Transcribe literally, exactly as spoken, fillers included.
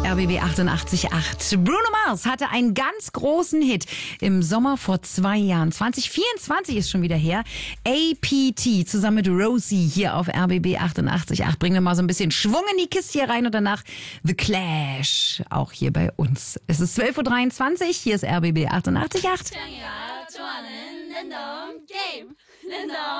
R B B achtundachtzig Komma acht. Bruno Mars hatte einen ganz großen Hit im Sommer vor zwei Jahren. zwanzig vierundzwanzig ist schon wieder her. A P T zusammen mit Rosie hier auf R B B achtundachtzig Komma acht. Bringen wir mal so ein bisschen Schwung in die Kiste hier rein und danach The Clash. Auch hier bei uns. Es ist zwölf Uhr dreiundzwanzig. Hier ist R B B achtundachtzig Komma acht.